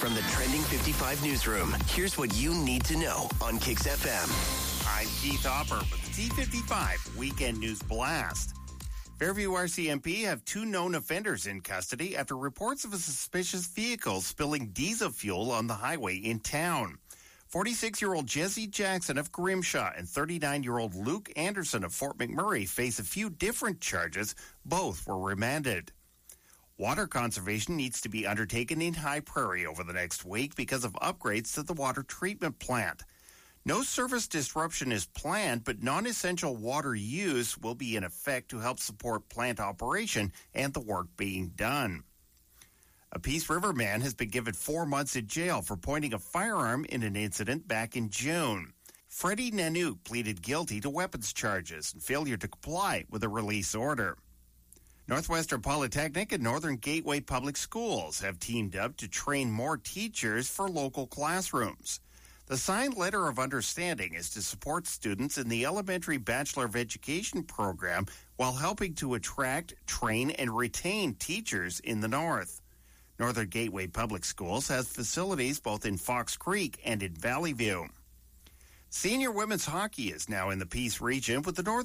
From the Trending 55 newsroom, here's what you need to know on Kix FM. I'm Keith Hopper with the T55 Weekend News Blast. Fairview RCMP have 2 known offenders in custody after reports of a suspicious vehicle spilling diesel fuel on the highway in town. 46-year-old Jesse Jackson of Grimshaw and 39-year-old Luke Anderson of Fort McMurray face a few different charges. Both were remanded. Water conservation needs to be undertaken in High Prairie over the next week because of upgrades to the water treatment plant. No service disruption is planned, but non-essential water use will be in effect to help support plant operation and the work being done. A Peace River man has been given 4 months in jail for pointing a firearm in an incident back in June. Freddie Nanook pleaded guilty to weapons charges and failure to comply with a release order. Northwestern Polytechnic and Northern Gateway Public Schools have teamed up to train more teachers for local classrooms. The signed letter of understanding is to support students in the Elementary Bachelor of Education program while helping to attract, train, and retain teachers in the North. Northern Gateway Public Schools has facilities both in Fox Creek and in Valley View. Senior women's hockey is now in the Peace region with the Northern